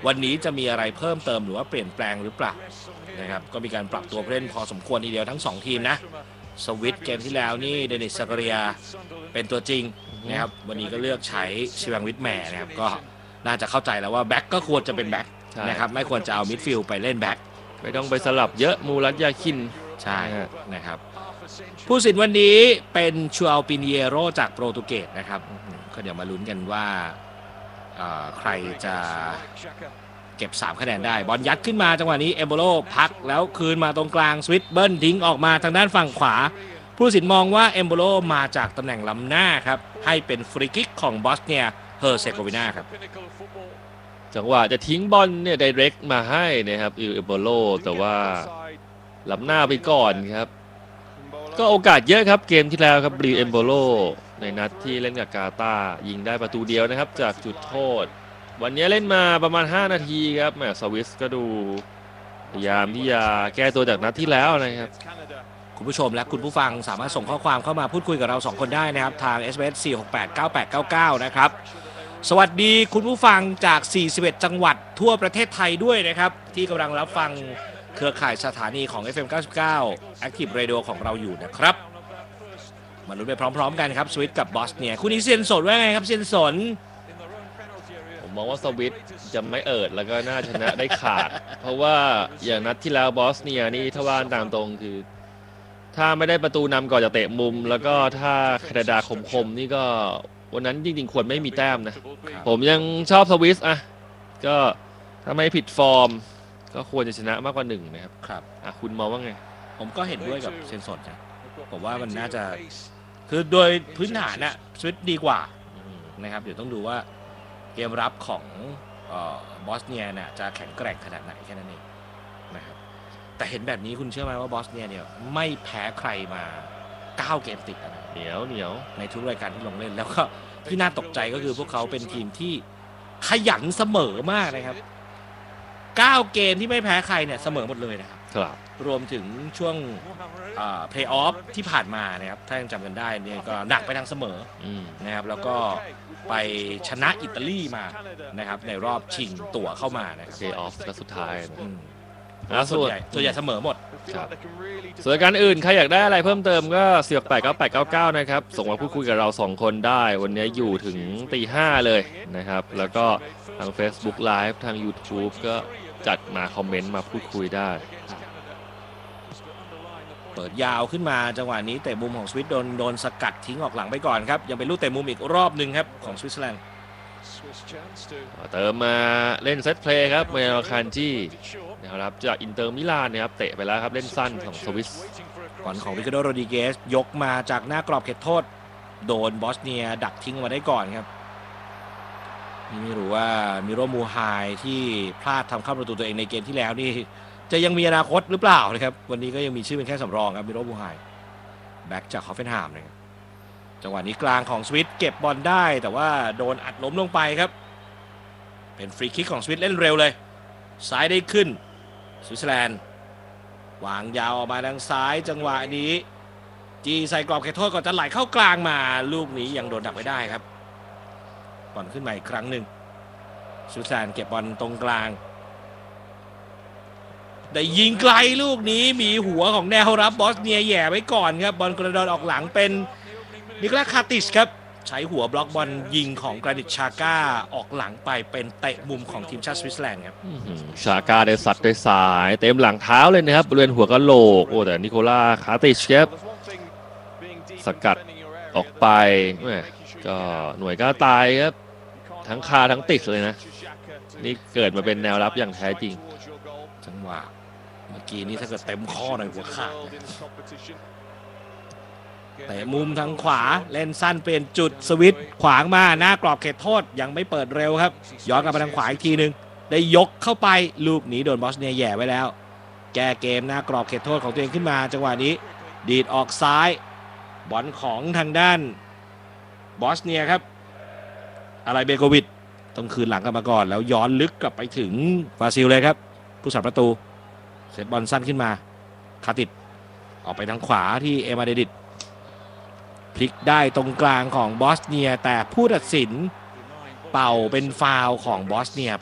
วันนี้จะมีอะไรเพิ่มเติมหรือว่าเปลี่ยนแปลงหรือเปล่านะครับก็มีการปรับตัวผู้เล่นพอสมควรทีเดียวทั้ง2ทีมนะสวิตเกมที่แล้วนี่เดนิส ซากาเรียเป็นตัวจริงนะครับวันนี้ก็เลือกใช้ชิวังวิทแมร์นะครับก็น่าจะเข้าใจแล้วว่าแบ็กก็ควรจะเป็นแบ็กนะครับไม่ควรจะเอามิดฟิลด์ไปเล่นแบ็กไม่ต้องไปสลับเยอะมูรัตยาคินใช่นะครับผู้สินวันนี้เป็นชูอัลปินเยโรจากโปรตุเกสนะครับก็เดี๋ยวมาลุ้นกันว่าใครจะเก็บ3คะแนนได้บอลยัดขึ้นมาจังหวะนี้เอมโบโลพักแล้วคืนมาตรงกลางสวิตเบิ้ลทิ้งออกมาทางด้านฝั่งขวาผู้สินมองว่าเอมโบโลมาจากตำแหน่งล้ำหน้าครับให้เป็นฟรีคิกของบอสเนียเฮอร์เซโกวีนาครับจังหวะจะทิ้งบอลเนี่ยไดเรกมาให้นะครับเอมโบโลแต่ว่าล้ำหน้าไปก่อนครับก็โอกาสเยอะครับเกมที่แล้วครับบรีเอมโบโลในนัดที่เล่นกับกาตาร์ยิงได้ประตูเดียวนะครับจากจุดโทษวันนี้เล่นมาประมาณ5นาทีครับแหมสวิสก็ดูพยายามที่จะแก้ตัวจากนัดที่แล้วนะครับคุณผู้ชมและคุณผู้ฟังสามารถส่งข้อความเข้ามาพูดคุยกับเรา2คนได้นะครับทาง SMS 4689899นะครับสวัสดีคุณผู้ฟังจาก41จังหวัดทั่วประเทศไทยด้วยนะครับที่กำลังรับฟังเครือข่ายสถานีของ FM 99 Active Radio ของเราอยู่นะครับมาลุ้นไปพร้อมๆกันครับสวิตกับบอสเนียคุณอีเซียนสนว่าไงครับเซียนสนผมมองว่าสวิตจะไม่แล้วก็น่าชนะได้ขาด เพราะว่าอย่างนัดที่แล้วบอสเนียนี่ถ้าว่าตามตรงคือถ้าไม่ได้ประตูนำก่อนจะเตะมุมแล้วก็ถ้าแคนาดาคมๆนี่ก็วันนั้นจริงๆควรไม่มีแต้มนะผมยังชอบสวิสอะก็ถ้าไม่ผิดฟอร์มก็ควรจะชนะมากกว่า1นะครับครับคุณมองว่าไงผมก็เห็นด้วยกับเซนสดนะผมว่ามันน่าจะคือโดยพื้นฐานน่ะสวิตดีกว่านะครับเดี๋ยวต้องดูว่าเกมรับของบอสเนียเนี่ยจะแข็งแกร่งขนาดไหนแค่นั้นเองนะครับแต่เห็นแบบนี้คุณเชื่อไหมว่าบอสเนียเนี่ยไม่แพ้ใครมา9เกมติดนะเหนียวในทุกรายการที่ลงเล่นแล้วก็ที่น่าตกใจก็คือพวกเขาเป็นทีมที่ขยันเสมอมากนะครับ9เกมที่ไม่แพ้ใครเนี่ยเสมอหมดเลยนะครับรวมถึงช่วงเพลย์ออฟที่ผ่านมานะครับถ้ายังจำกันได้เนี่ยก็หนักไปทางเสมอนะครับแล้วก็ไปชนะอิตาลีมานะครับในรอบชิงตั๋วเข้ามานะครับเพลย์ออฟก็สุดท้ายส่วนใหญ่เสมอหมดส่วนการอื่นใครอยากได้อะไรเพิ่มเติมก็4689899นะครับส่งมาพูดคุยกับเรา2คนได้วันนี้อยู่ถึงตี 5เลยนะครับแล้วก็ทาง Facebook Live ทาง YouTube ก็จัดมาคอมเมนต์มาพูดคุยได้เปิดยาวขึ้นมาจังหวะนี้เตะมุมของสวิตโดนสกัดทิ้งออกหลังไปก่อนครับยังเป็นลูกเตะมุมอีกรอบหนึ่งครับของสวิตเซอร์แลนด์เติมมาเล่นเซตเพลย์ครับเมลคันจี้นะครับจากอินเตอร์มิลานนะครับเตะไปแล้วครับเล่นสั้นของสวิสก่อนของริคาร์โด โรดริเกสยกมาจากหน้ากรอบเขตโทษโดนบอสเนียดักทิ้งมาได้ก่อนครับไม่รู้ว่ามิโรมูไฮที่พลาดทำเข้าประตูตัวเองในเกมที่แล้วนี่จะยังมีอนาคตหรือเปล่านะครับวันนี้ก็ยังมีชื่อเป็นแค่สำรองครับมิโรมูไฮแบ็กจากฮอฟเฟนไฮม์นะครับจังหวะนี้กลางของสวิตเก็บบอลได้แต่ว่าโดนอัดล้มลงไปครับเป็นฟรีคิกของสวิตเล่นเร็วเลยซ้ายได้ขึ้นสวิตเซอร์แลนด์วางยาวออกมาทางซ้ายจังหวะนี้จีใส่กรอบเขตโทษก่อนจะไหลเข้ากลางมาลูกนี้ยังโดนดักไว้ได้ครับบอลขึ้นมาอีกครั้งหนึ่งสวิตเซอร์แลนด์เก็บบอลตรงกลางได้ยิงไกลลูกนี้มีหัวของแนวรับบอสเนียแย่ไว้ก่อนครับบอลกระโดดออกหลังเป็นนิโคลัส คาติชครับใช้หัวบล็อกบอลยิงของกรานิต ชาก้าออกหลังไปเป็นเตะมุมของทีมชาติสวิตเซอร์แลนด์ครับชาก้าได้สัตว์ด้วยสายเต็มหลังเท้าเลยนะครับบริเวณหัวกะโหลกแต่นิโคลัส คาติชครับสกัดออกไปก็หน่วยก็ตายครับทั้งคาทั้งติดเลยนะนี่เกิดมาเป็นแนวรับอย่างแท้จริงจังหวะเมื่อกี้นี้ถ้าเกิดเต็มข้อหน่อยหัวขาดแต่มุมทางขวาเล่นสั้นเป็นจุดสวิตขวางมาหน้ากรอบเขตโทษยังไม่เปิดเร็วครับย้อนกลับมาทางขวาอีกทีนึงได้ยกเข้าไปลูกนี้โดนบอสเนียแย่ไว้แล้วแก้เกมหน้ากรอบเขตโทษของตัวเองขึ้นมาจังหวะนี้ดีดออกซ้ายบอลของทางด้านบอสเนียครับอะไรเบโกวิชต้องคืนหลังกลับมาก่อนแล้วย้อนลึกกลับไปถึงบราซิลเลยครับผู้สาประตูเซตบอลสั้นขึ้นมาคาติดออกไปทางขวาที่เอมาเดดิตพลิกได้ตรงกลางของบอสเนียแต่ผู้ตัดสินเป่าเป็นฟาวล์ของบอสเนียไป